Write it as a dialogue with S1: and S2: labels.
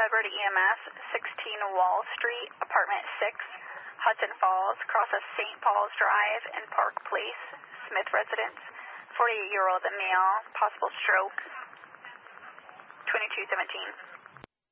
S1: 5 to EMS, 16 Wall Street, Apartment 6, Hudson Falls, crosses St. Paul's Drive and Park Place, Smith residence, 48-year-old male, possible stroke, 2217.